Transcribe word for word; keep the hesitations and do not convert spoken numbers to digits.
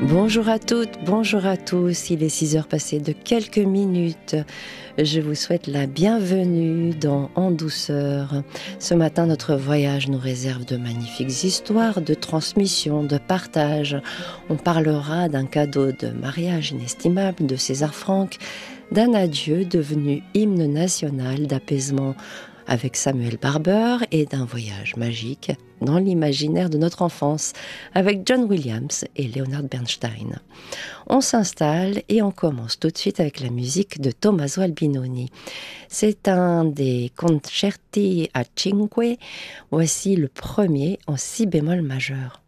Bonjour à toutes, bonjour à tous, il est six heures passées de quelques minutes. Je vous souhaite la bienvenue dans En douceur. Ce matin, notre voyage nous réserve de magnifiques histoires de transmission, de partage. On parlera d'un cadeau de mariage inestimable de César Franck, d'un adieu devenu hymne national d'apaisement avec Samuel Barber et d'un voyage magique dans l'imaginaire de notre enfance avec John Williams et Leonard Bernstein. On s'installe et on commence tout de suite avec la musique de Tommaso Albinoni. C'est un des concerti a cinque. Voici le premier en si bémol majeur.